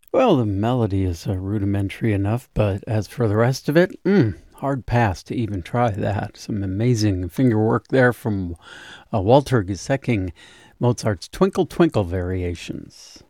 Well, the melody is rudimentary enough, but as for the rest of it, hard pass to even try that. Some amazing finger work there from Walter Gesecking, Mozart's Twinkle Twinkle Variations.